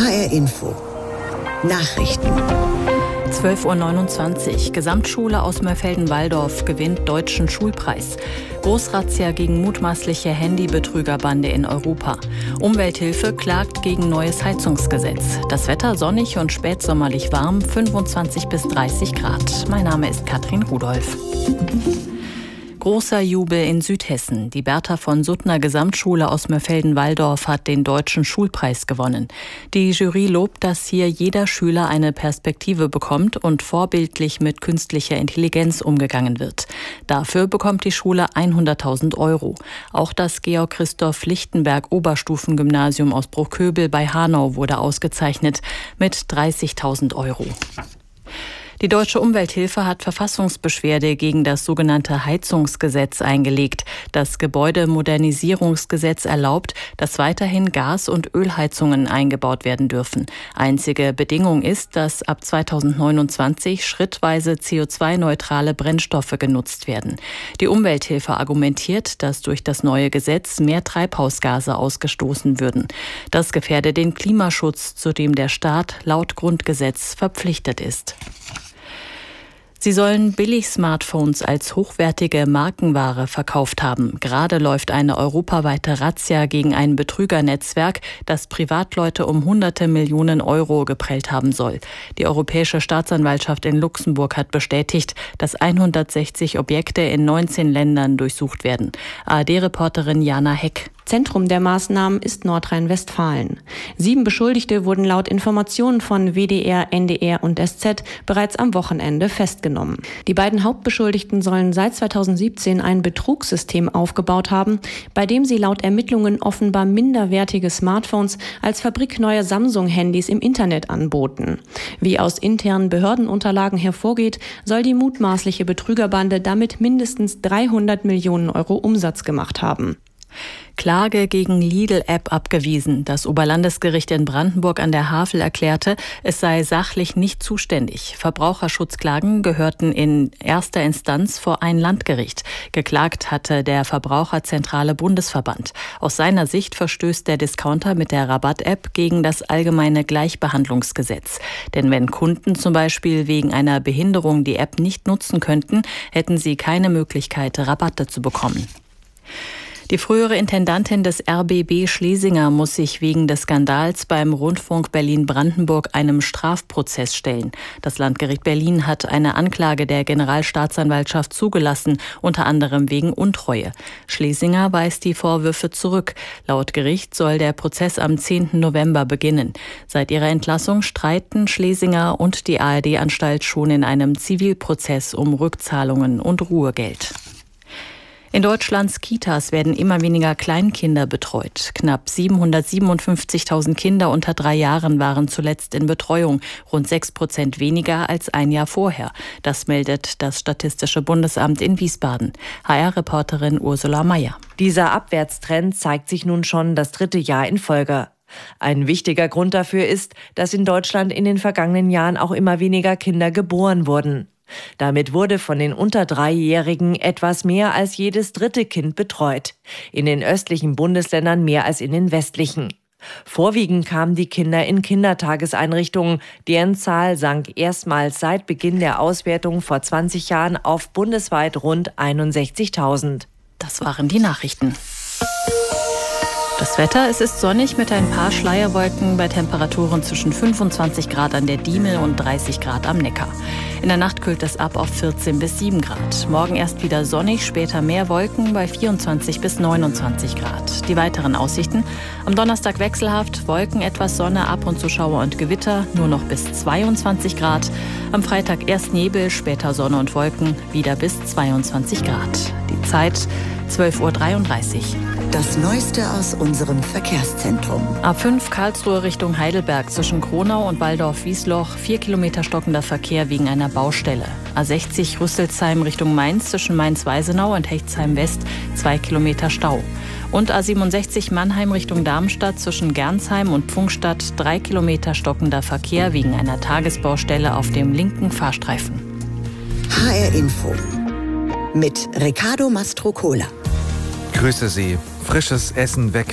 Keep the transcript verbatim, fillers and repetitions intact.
H R Info Nachrichten. zwölf Uhr neunundzwanzig. Gesamtschule aus Mörfelden-Walldorf gewinnt Deutschen Schulpreis. Großrazzia gegen mutmaßliche Handybetrügerbande in Europa. Umwelthilfe klagt gegen neues Heizungsgesetz. Das Wetter sonnig und spätsommerlich warm, fünfundzwanzig bis dreißig Grad. Mein Name ist Katrin Rudolph. Großer Jubel in Südhessen. Die Bertha von Suttner Gesamtschule aus Mörfelden-Walldorf hat den Deutschen Schulpreis gewonnen. Die Jury lobt, dass hier jeder Schüler eine Perspektive bekommt und vorbildlich mit künstlicher Intelligenz umgegangen wird. Dafür bekommt die Schule hunderttausend Euro. Auch das Georg-Christoph-Lichtenberg-Oberstufengymnasium aus Bruchköbel bei Hanau wurde ausgezeichnet mit dreißigtausend Euro. Die Deutsche Umwelthilfe hat Verfassungsbeschwerde gegen das sogenannte Heizungsgesetz eingelegt. Das Gebäudemodernisierungsgesetz erlaubt, dass weiterhin Gas- und Ölheizungen eingebaut werden dürfen. Einzige Bedingung ist, dass ab zweitausendneunundzwanzig schrittweise C O zwei neutrale Brennstoffe genutzt werden. Die Umwelthilfe argumentiert, dass durch das neue Gesetz mehr Treibhausgase ausgestoßen würden. Das gefährde den Klimaschutz, zu dem der Staat laut Grundgesetz verpflichtet ist. Sie sollen Billig-Smartphones als hochwertige Markenware verkauft haben. Gerade läuft eine europaweite Razzia gegen ein Betrügernetzwerk, das Privatleute um hunderte Millionen Euro geprellt haben soll. Die Europäische Staatsanwaltschaft in Luxemburg hat bestätigt, dass hundertsechzig Objekte in neunzehn Ländern durchsucht werden. A R D-Reporterin Jana Heck. Zentrum der Maßnahmen ist Nordrhein-Westfalen. Sieben Beschuldigte wurden laut Informationen von W D R, N D R und S Z bereits am Wochenende festgenommen. Die beiden Hauptbeschuldigten sollen seit zweitausendsiebzehn ein Betrugssystem aufgebaut haben, bei dem sie laut Ermittlungen offenbar minderwertige Smartphones als fabrikneue Samsung-Handys im Internet anboten. Wie aus internen Behördenunterlagen hervorgeht, soll die mutmaßliche Betrügerbande damit mindestens dreihundert Millionen Euro Umsatz gemacht haben. Klage gegen Lidl-App abgewiesen. Das Oberlandesgericht in Brandenburg an der Havel erklärte, es sei sachlich nicht zuständig. Verbraucherschutzklagen gehörten in erster Instanz vor ein Landgericht. Geklagt hatte der Verbraucherzentrale Bundesverband. Aus seiner Sicht verstößt der Discounter mit der Rabatt-App gegen das allgemeine Gleichbehandlungsgesetz. Denn wenn Kunden zum Beispiel wegen einer Behinderung die App nicht nutzen könnten, hätten sie keine Möglichkeit, Rabatte zu bekommen. Die frühere Intendantin des R B B Schlesinger muss sich wegen des Skandals beim Rundfunk Berlin-Brandenburg einem Strafprozess stellen. Das Landgericht Berlin hat eine Anklage der Generalstaatsanwaltschaft zugelassen, unter anderem wegen Untreue. Schlesinger weist die Vorwürfe zurück. Laut Gericht soll der Prozess am zehnten November beginnen. Seit ihrer Entlassung streiten Schlesinger und die A R D-Anstalt schon in einem Zivilprozess um Rückzahlungen und Ruhegeld. In Deutschlands Kitas werden immer weniger Kleinkinder betreut. Knapp siebenhundertsiebenundfünfzigtausend Kinder unter drei Jahren waren zuletzt in Betreuung, rund sechs Prozent weniger als ein Jahr vorher. Das meldet das Statistische Bundesamt in Wiesbaden. H R-Reporterin Ursula Mayer. Dieser Abwärtstrend zeigt sich nun schon das dritte Jahr in Folge. Ein wichtiger Grund dafür ist, dass in Deutschland in den vergangenen Jahren auch immer weniger Kinder geboren wurden. Damit wurde von den unter Dreijährigen etwas mehr als jedes dritte Kind betreut. In den östlichen Bundesländern mehr als in den westlichen. Vorwiegend kamen die Kinder in Kindertageseinrichtungen. Deren Zahl sank erstmals seit Beginn der Auswertung vor zwanzig Jahren auf bundesweit rund einundsechzigtausend. Das waren die Nachrichten. Das Wetter, es ist sonnig mit ein paar Schleierwolken bei Temperaturen zwischen fünfundzwanzig Grad an der Diemel und dreißig Grad am Neckar. In der Nacht kühlt es ab auf vierzehn bis sieben Grad. Morgen erst wieder sonnig, später mehr Wolken bei vierundzwanzig bis neunundzwanzig Grad. Die weiteren Aussichten: am Donnerstag wechselhaft, Wolken, etwas Sonne, ab und zu Schauer und Gewitter, nur noch bis zweiundzwanzig Grad. Am Freitag erst Nebel, später Sonne und Wolken, wieder bis zweiundzwanzig Grad. Die Zeit zwölf Uhr dreiunddreißig. Das Neueste aus unserem Verkehrszentrum. A fünf Karlsruhe Richtung Heidelberg zwischen Kronau und Walldorf-Wiesloch. Vier Kilometer stockender Verkehr wegen einer Baustelle. A sechzig Rüsselsheim Richtung Mainz zwischen Mainz-Weisenau und Hechtsheim-West. Zwei Kilometer Stau. Und A siebenundsechzig Mannheim Richtung Darmstadt zwischen Gernsheim und Pfungstadt. Drei Kilometer stockender Verkehr wegen einer Tagesbaustelle auf dem linken Fahrstreifen. H R Info mit Riccardo Mastrocola. Grüße Sie. Frisches Essen weg